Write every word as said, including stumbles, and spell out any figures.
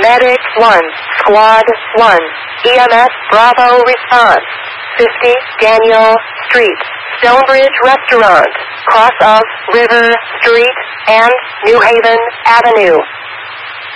Medic one, Squad one, E M S Bravo response. fifty Daniel Street, Stonebridge Restaurant, cross of River Street and New Haven Avenue.